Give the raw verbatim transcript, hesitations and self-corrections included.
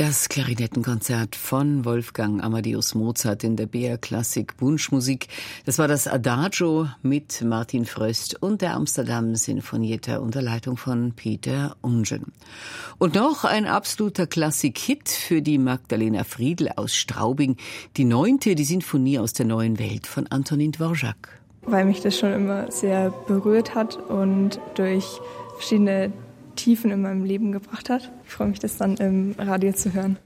Das Klarinettenkonzert von Wolfgang Amadeus Mozart in der B R Klassik Wunschmusik. Das war das Adagio mit Martin Fröst und der Amsterdam Sinfonietta unter Leitung von Peter Ungen. Und noch ein absoluter Klassik-Hit für die Magdalena Friedl aus Straubing. Die neunte, die Sinfonie aus der neuen Welt von Antonin Dvorak. Weil mich das schon immer sehr berührt hat und durch verschiedene Tiefen in meinem Leben gebracht hat. Ich freue mich, das dann im Radio zu hören.